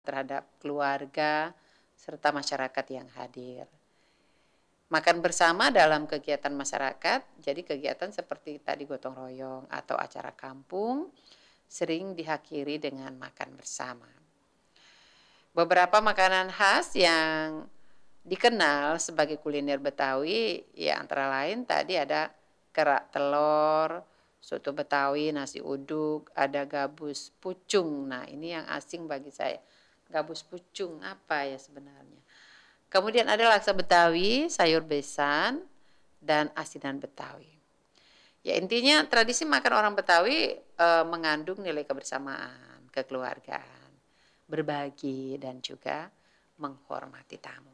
terhadap keluarga serta masyarakat yang hadir. Makan bersama dalam kegiatan masyarakat, jadi kegiatan seperti tadi gotong royong atau acara kampung, sering diakhiri dengan makan bersama. Beberapa makanan khas yang dikenal sebagai kuliner Betawi, ya antara lain tadi ada kerak telur, soto Betawi, nasi uduk, ada gabus pucung. Nah, ini yang asing bagi saya. Gabus pucung apa ya sebenarnya? Kemudian ada laksa Betawi, sayur besan, dan asinan Betawi. Ya intinya tradisi makan orang Betawi mengandung nilai kebersamaan, kekeluargaan, berbagi, dan juga menghormati tamu.